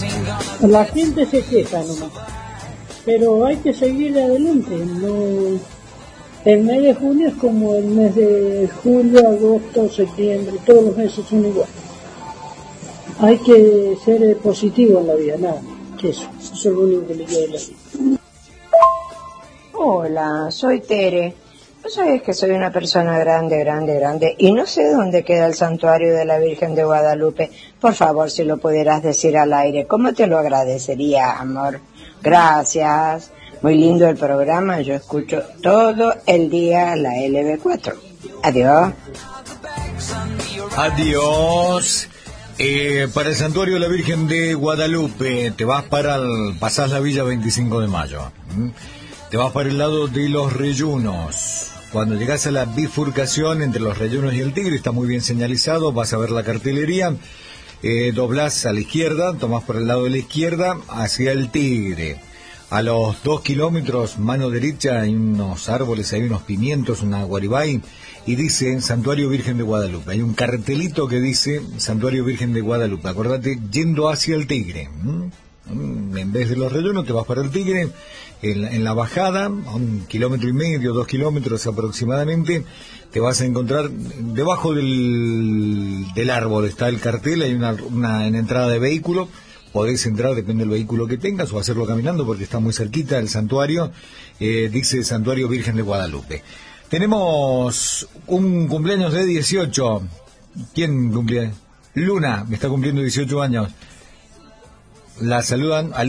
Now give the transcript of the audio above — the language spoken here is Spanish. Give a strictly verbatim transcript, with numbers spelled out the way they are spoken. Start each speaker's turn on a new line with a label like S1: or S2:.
S1: La gente se queja nomás, pero hay que seguir adelante. No, el mes de junio es como el mes de julio, agosto, septiembre, todos los meses son iguales. Hay que ser positivo en la vida, nada más que eso. Eso es lo único que le quiero decir.
S2: Hola, soy Tere. ¿Vos sabés que soy una persona grande, grande, grande y no sé dónde queda el santuario de la Virgen de Guadalupe? Por favor, si lo pudieras decir al aire, ¿cómo te lo agradecería, amor? Gracias. Muy lindo el programa, yo escucho todo el día la L B cuatro. Adiós.
S3: Adiós. Eh, para el santuario de la Virgen de Guadalupe, te vas para el, pasás la Villa veinticinco de mayo. ¿Mm? Te vas para el lado de los Reyunos. Cuando llegas a la bifurcación entre los Reyunos y el Tigre, está muy bien señalizado, vas a ver la cartelería, eh, doblás a la izquierda, tomás por el lado de la izquierda hacia el Tigre. A los dos kilómetros, mano derecha, hay unos árboles, hay unos pimientos, una guaribay, y dice Santuario Virgen de Guadalupe. Hay un cartelito que dice Santuario Virgen de Guadalupe. Acordate, yendo hacia el Tigre. ¿Mm? En vez de los Reyunos, te vas para el Tigre. En la, en la bajada, a un kilómetro y medio, dos kilómetros aproximadamente, te vas a encontrar debajo del, del árbol, está el cartel, hay una, una en entrada de vehículo, podés entrar, depende del vehículo que tengas, o hacerlo caminando porque está muy cerquita el santuario, eh, dice Santuario Virgen de Guadalupe. Tenemos un cumpleaños de dieciocho, ¿quién cumple? Luna, me está cumpliendo dieciocho años, la saludan.